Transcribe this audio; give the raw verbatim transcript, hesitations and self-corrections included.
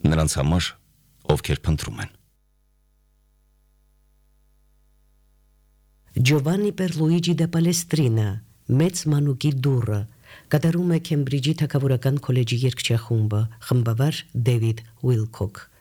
նրանց համար, ովքեր փնտրում են։ Giovanni Pierluigi da Palestrina, մեծ մանուկի դուռը, կատարում է Քեմբրիջի թագավորական քոլեջի երգչախումբը, խմբավար Դեվիդ Ուիլքոք։